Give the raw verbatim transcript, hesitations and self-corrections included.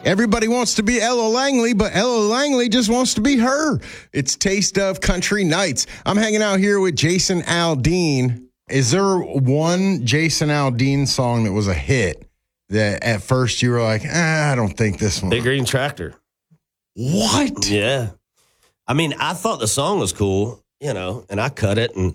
Everybody wants to be Ella Langley, but Ella Langley just wants to be her. It's Taste of Country Nights. I'm hanging out here with Jason Aldean. Is there one Jason Aldean song that was a hit that at first you were like, ah, I don't think this one? Big Green Tractor. What? Yeah. I mean, I thought the song was cool, you know, and I cut it and